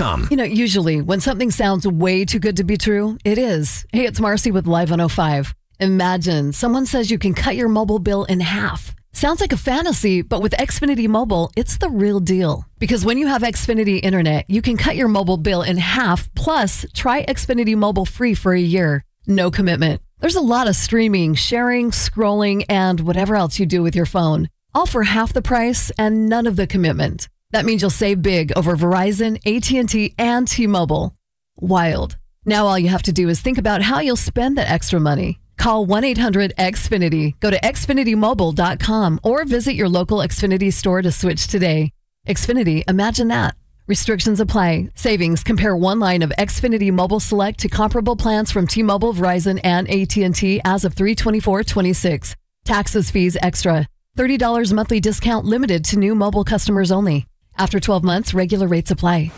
LiveOn05.com. Usually when something sounds way too good to be true, it is. Hey, it's Marcy with Live on 05. Imagine someone says you can cut your mobile bill in half. Sounds like a fantasy, but with Xfinity Mobile, it's the real deal. Because when you have Xfinity Internet, you can cut your mobile bill in half, plus try Xfinity Mobile free for a year. No commitment. There's a lot of streaming, sharing, scrolling, and whatever else you do with your phone. All for half the price and none of the commitment. That means you'll save big over Verizon, AT&T, and T-Mobile. Wild. Now all you have to do is think about how you'll spend that extra money. Call 1-800-XFINITY, go to xfinitymobile.com, or visit your local Xfinity store to switch today. Xfinity, imagine that. Restrictions apply. Savings. Compare one line of Xfinity Mobile Select to comparable plans from T-Mobile, Verizon, and AT&T as of 3/24/26. Taxes, fees, extra. $30 monthly discount limited to new mobile customers only. After 12 months, regular rates apply.